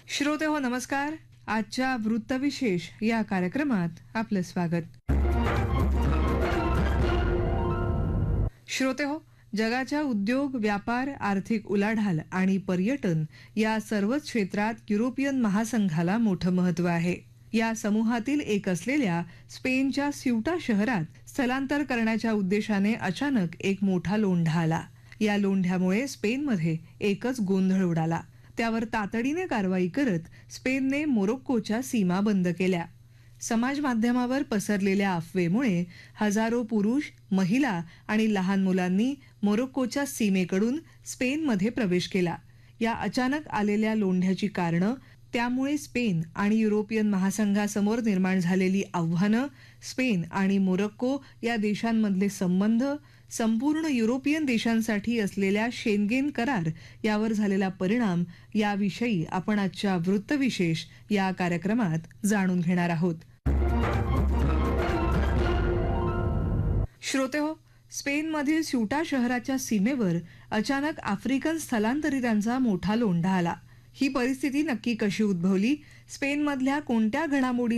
श्रोते हो नमस्कार. आजच्या वृत्तविशेष या कार्यक्रमात आपलं स्वागत. श्रोते हो, जगाच्या उद्योग, व्यापार, आर्थिक उलाढाल आणि पर्यटन या सर्वच क्षेत्रात युरोपियन महासंघाला मोठं महत्त्व आहे. या समूहातील एक असलेल्या स्पेनच्या स्यूटा शहरात स्थलांतर करण्याच्या उद्देशाने अचानक एक मोठा लोंढा आला. या लोंढ्यामुळे स्पेनमध्ये एकच गोंधळ उडाला. त्यावर तातडीने कारवाई करत स्पेनने मोरोक्कोच्या सीमा बंद केल्या. समाज माध्यमावर पसरलेल्या अफवेमुळे हजारो पुरुष, महिला आणि लहान मुलांनी मोरोक्कोच्या सीमेकडून स्पेनमध्ये प्रवेश केला. या अचानक आलेल्या लोंढ्याची कारणं, त्यामुळे स्पेन आणि युरोपियन महासंघासमोर निर्माण झालेली आव्हानं, स्पेन आणि मोरोक्को या देशांमधले संबंध, संपूर्ण युरोपियन देशांसाठी असलेल्या शेंगेन करार यावर झालेला परिणाम याविषयी आपण आजच्या वृत्तविशेष या कार्यक्रमात जाणून घेणार आहोत. श्रोते हो, स्पेनमधील स्यूटा शहराच्या सीमेवर अचानक आफ्रिकन स्थलांतरितांचा मोठा लोंढा आला. ही परिस्थिती नक्की कशी उद्भवली, स्पेनमधल्या कोणत्या घडामोडी